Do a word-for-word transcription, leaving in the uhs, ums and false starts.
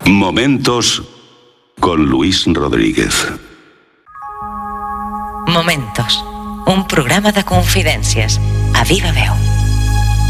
Momentos con Luis Rodríguez. Momentos, un programa de confidències a viva veu.